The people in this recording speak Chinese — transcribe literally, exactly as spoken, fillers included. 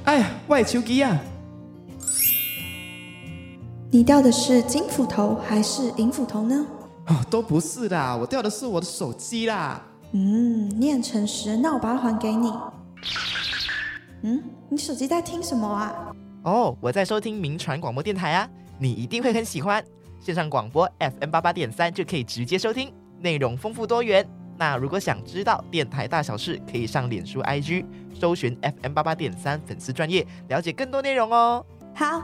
哎呀，我的手机啊！ 你掉的是金斧头还是银斧头呢？ 哦，都不是啦，我掉的是我的手机啦。 嗯，你很诚实，那我把它还给你。嗯，你手机在听什么啊？ 哦，我在收听民传广播电台啊，你一定会很喜欢。线上广播 F M 八八点三就可以直接收听，内容丰富多元。那如果想知道电台大小事，可以上脸书 I G 搜寻 F M 八八点三粉丝专页，了解更多内容哦。 好，